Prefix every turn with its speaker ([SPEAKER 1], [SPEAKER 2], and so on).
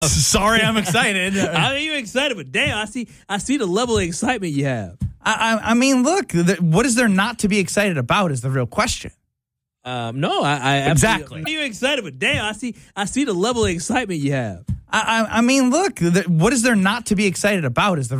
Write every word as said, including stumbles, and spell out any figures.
[SPEAKER 1] Sorry, I'm excited.
[SPEAKER 2] I mean, you're excited, but damn, I see, I see the level of excitement you have.
[SPEAKER 1] I, I, I mean, look, the, what is there not to be excited about is the real question.
[SPEAKER 2] Um, no, I, I
[SPEAKER 1] exactly.
[SPEAKER 2] You're excited, but damn, I see, I see the level of excitement you have.
[SPEAKER 1] I, I, I mean, look, the, what is there not to be excited about is the